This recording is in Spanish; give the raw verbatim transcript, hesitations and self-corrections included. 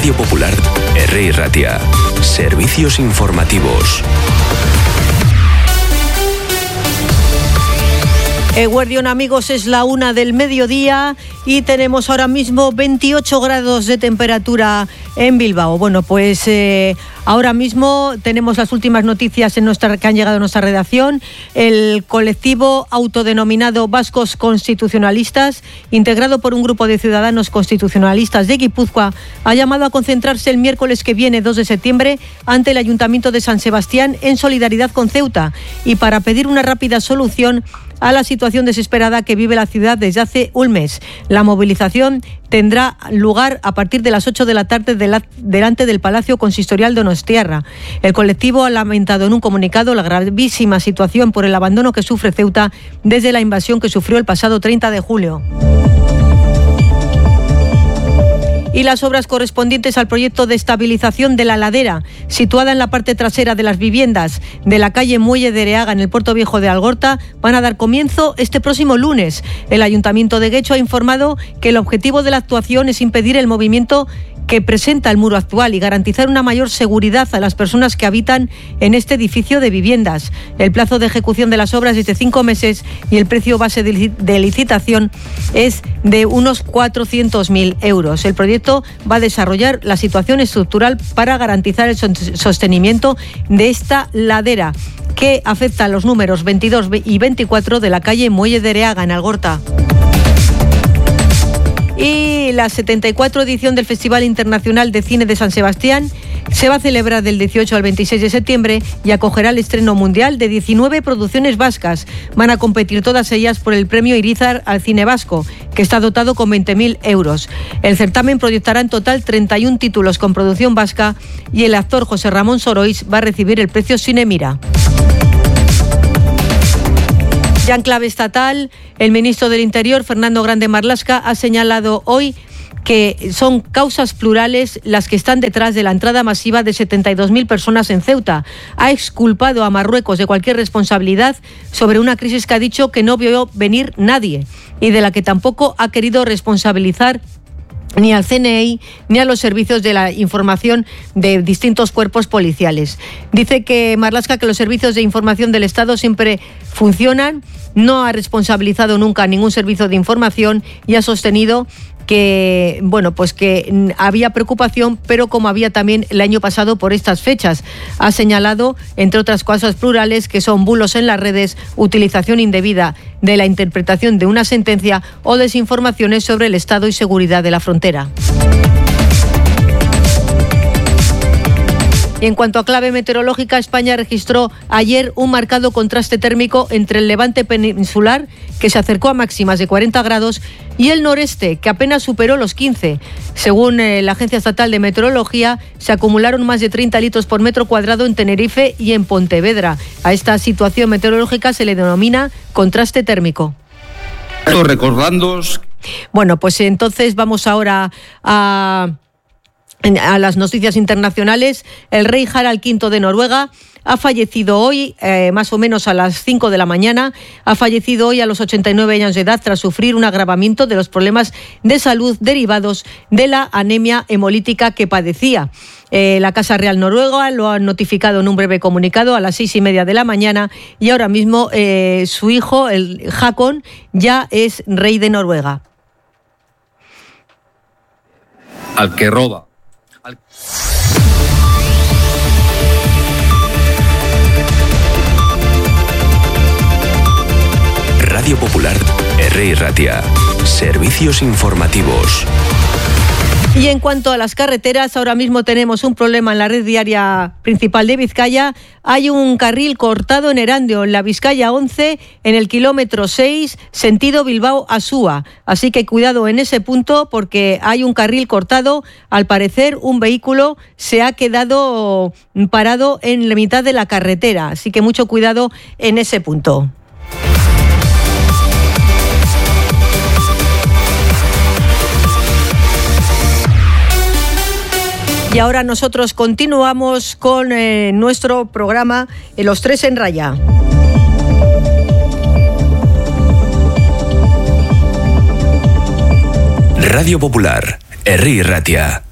Radio Popular, Herri Ratia. Servicios informativos. Eguerdión, amigos, es la una del mediodía y tenemos ahora mismo veintiocho grados de temperatura en Bilbao. Bueno, pues eh, ahora mismo tenemos las últimas noticias en nuestra, que han llegado a nuestra redacción. El colectivo autodenominado Vascos Constitucionalistas, integrado por un grupo de ciudadanos constitucionalistas de Guipúzcoa, ha llamado a concentrarse el miércoles que viene, dos de septiembre, ante el Ayuntamiento de San Sebastián en solidaridad con Ceuta y para pedir una rápida solución a la situación desesperada que vive la ciudad desde hace un mes. La movilización tendrá lugar a partir de las ocho de la tarde de la, delante del Palacio Consistorial Donostiarra. El colectivo ha lamentado en un comunicado la gravísima situación por el abandono que sufre Ceuta desde la invasión que sufrió el pasado treinta de julio. Y las obras correspondientes al proyecto de estabilización de la ladera, situada en la parte trasera de las viviendas de la calle Muelle de Ereaga, en el Puerto Viejo de Algorta, van a dar comienzo este próximo lunes. El Ayuntamiento de Guecho ha informado que el objetivo de la actuación es impedir el movimiento que presenta el muro actual y garantizar una mayor seguridad a las personas que habitan en este edificio de viviendas. El plazo de ejecución de las obras es de cinco meses y el precio base de licitación es de unos cuatrocientos mil euros. El proyecto va a desarrollar la situación estructural para garantizar el sostenimiento de esta ladera, que afecta a los números veintidós y veinticuatro de la calle Muelle de Ereaga, en Algorta. Y la setenta y cuatro edición del Festival Internacional de Cine de San Sebastián se va a celebrar del dieciocho al veintiséis de septiembre y acogerá el estreno mundial de diecinueve producciones vascas. Van a competir todas ellas por el premio Irizar al cine vasco, que está dotado con veinte mil euros. El certamen proyectará en total treinta y un títulos con producción vasca y el actor José Ramón Sorois va a recibir el premio Cinemira. Ya en clave estatal, el ministro del Interior, Fernando Grande Marlaska, ha señalado hoy que son causas plurales las que están detrás de la entrada masiva de setenta y dos mil personas en Ceuta. Ha exculpado a Marruecos de cualquier responsabilidad sobre una crisis que ha dicho que no vio venir nadie y de la que tampoco ha querido responsabilizar ni al C N I ni a los servicios de la información de distintos cuerpos policiales. Dice que Marlaska que los servicios de información del Estado siempre funcionan, no ha responsabilizado nunca a ningún servicio de información y ha sostenido que bueno, pues que había preocupación, pero como había también el año pasado por estas fechas. Ha señalado, entre otras cosas plurales, que son bulos en las redes, utilización indebida de la interpretación de una sentencia o desinformaciones sobre el estado y seguridad de la frontera. Y en cuanto a clave meteorológica, España registró ayer un marcado contraste térmico entre el levante peninsular, que se acercó a máximas de cuarenta grados, y el noreste, que apenas superó los quince. Según eh, la Agencia Estatal de Meteorología, se acumularon más de treinta litros por metro cuadrado en Tenerife y en Pontevedra. A esta situación meteorológica se le denomina contraste térmico. Recordándoos. Bueno, pues entonces vamos ahora a... A las noticias internacionales. El rey Harald quinto de Noruega ha fallecido hoy, eh, más o menos a las cinco de la mañana, ha fallecido hoy a los ochenta y nueve años de edad tras sufrir un agravamiento de los problemas de salud derivados de la anemia hemolítica que padecía. Eh, la Casa Real Noruega lo ha notificado en un breve comunicado a las seis y media de la mañana y ahora mismo eh, su hijo, el Håkon, ya es rey de Noruega. Al que roba. Radio Popular, Herri Ratia. Servicios informativos. Y en cuanto a las carreteras, ahora mismo tenemos un problema en la red viaria principal de Vizcaya. Hay un carril cortado en Erandio, en la Vizcaya once, en el kilómetro seis, sentido Bilbao-Asúa. Así que cuidado en ese punto porque hay un carril cortado. Al parecer, un vehículo se ha quedado parado en la mitad de la carretera. Así que mucho cuidado en ese punto. Y ahora nosotros continuamos con eh, nuestro programa eh, Los Tres en Raya. Radio Popular, Herri Ratia.